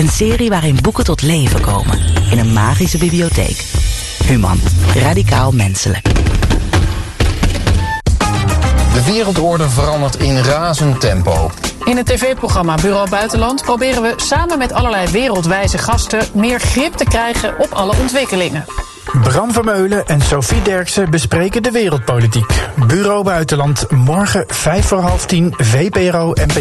Een serie waarin boeken tot leven komen in een magische bibliotheek. Human, radicaal menselijk. De wereldorde verandert in razend tempo. In het tv-programma Bureau Buitenland proberen we samen met allerlei wereldwijze gasten meer grip te krijgen op alle ontwikkelingen. Bram Vermeulen en Sophie Derksen bespreken de wereldpolitiek. Bureau Buitenland, morgen 9:55, VPRO NPO